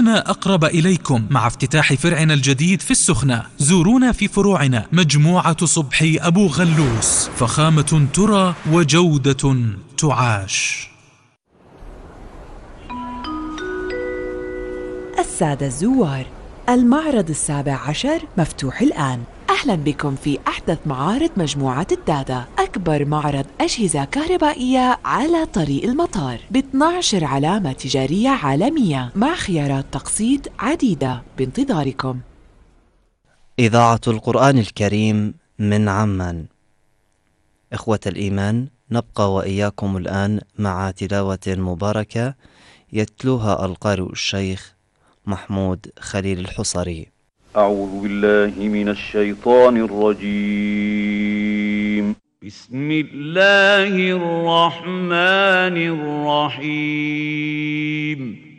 صرنا أقرب إليكم مع افتتاح فرعنا الجديد في السخنة. زورونا في فروعنا مجموعة صبحي أبو غلوس، فخامة ترى وجودة تعاش. السادة الزوار، المعرض 17 مفتوح الآن. أهلا بكم في أحدث معارض مجموعة الدادا، أكبر معرض أجهزة كهربائية على طريق المطار، ب 12 علامة تجارية عالمية مع خيارات تقسيط عديدة بانتظاركم. إذاعة القرآن الكريم من عمان. إخوة الإيمان، نبقى وإياكم الآن مع تلاوة مباركة يتلوها القارئ الشيخ محمود خليل الحصري. أعوذ بالله من الشيطان الرجيم. بسم الله الرحمن الرحيم.